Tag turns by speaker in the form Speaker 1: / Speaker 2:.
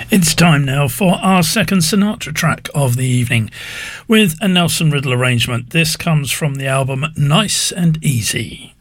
Speaker 1: It's time now for our second Sinatra track of the evening with a Nelson Riddle arrangement. This comes from the album Nice and Easy.